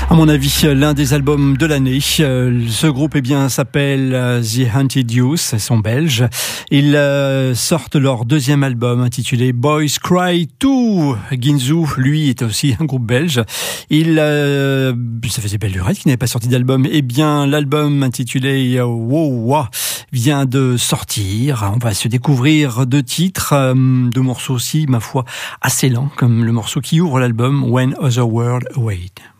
À mon avis, l'un des albums de l'année. Ce groupe, s'appelle The Hunted Youth. Ils sont belges. Ils sortent leur deuxième album intitulé Boys Cry 2. Ginzu, lui, est aussi un groupe belge. Ça faisait belle lurette qu'il n'avait pas sorti d'album. L'album intitulé Wow vient de sortir. On va se découvrir deux titres, deux morceaux aussi, ma foi, assez lents, comme le morceau qui ouvre l'album When Other World Await.